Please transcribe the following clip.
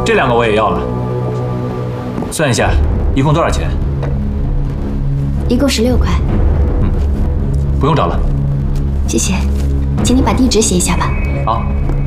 这2个我也要了。算一下，一共多少钱？ 一共16块。 不用找了。 谢谢，请你把地址写一下吧。 好。